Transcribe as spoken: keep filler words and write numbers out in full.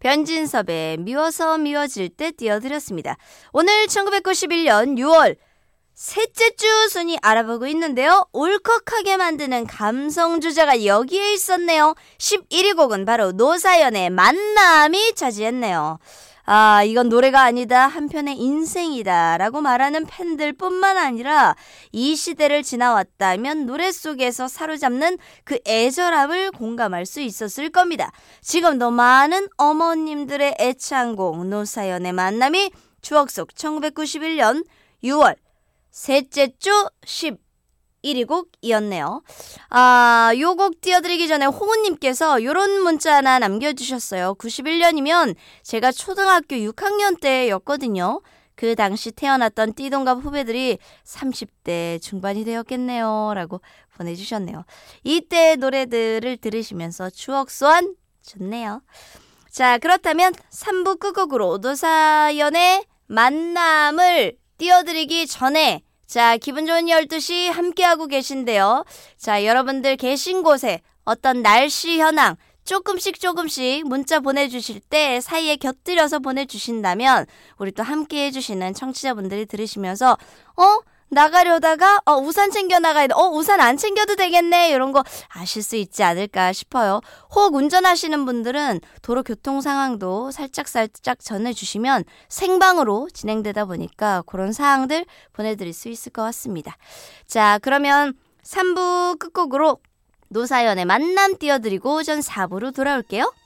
변진섭의 미워서 미워질 때 띄워드렸습니다. 오늘 천구백구십일 년 유월 셋째 주 순위 알아보고 있는데요. 울컥하게 만드는 감성 주제가 여기에 있었네요. 십일 위 곡은 바로 노사연의 만남이 차지했네요. 아, 이건 노래가 아니다, 한편의 인생이다 라고 말하는 팬들뿐만 아니라 이 시대를 지나왔다면 노래 속에서 사로잡는 그 애절함을 공감할 수 있었을 겁니다. 지금도 많은 어머님들의 애창곡 노사연의 만남이 추억 속 천구백구십일 년 유월 셋째 주 십일 위 곡이었네요. 아, 요 곡 띄워드리기 전에 홍우님께서 요런 문자 하나 남겨주셨어요. 구십일 년이면 제가 초등학교 육 학년 때였거든요. 그 당시 태어났던 띠동갑 후배들이 삼십 대 중반이 되었겠네요 라고 보내주셨네요. 이때 노래들을 들으시면서 추억 소환 좋네요. 자, 그렇다면 삼 부 끝곡으로 노사연의 만남을 띄워드리기 전에 자, 기분 좋은 열두 시 함께하고 계신데요. 자, 여러분들 계신 곳에 어떤 날씨 현황 조금씩 조금씩 문자 보내주실 때 사이에 곁들여서 보내주신다면 우리 또 함께해 주시는 청취자분들이 들으시면서 어? 나가려다가 어 우산 챙겨 나가야 돼. 어 우산 안 챙겨도 되겠네. 이런 거 아실 수 있지 않을까 싶어요. 혹 운전하시는 분들은 도로 교통 상황도 살짝 살짝 전해주시면 생방으로 진행되다 보니까 그런 사항들 보내드릴 수 있을 것 같습니다. 자, 그러면 삼 부 끝곡으로 노사연의 만남 띄워드리고 전 사 부로 돌아올게요.